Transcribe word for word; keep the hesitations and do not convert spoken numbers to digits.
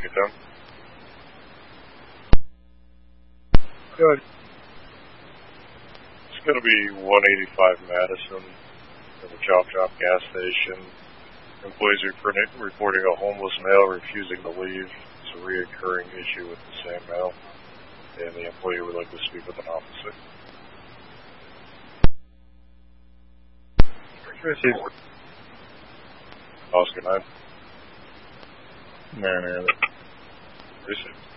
Get them. Good. It's going to be one eighty-five Madison at the Chop Chop gas station. Employees are reporting a homeless male refusing to leave. It's a reoccurring issue with the same male, and the employee would like to speak with an officer. Receive. Oscar nine. Nine, Receive.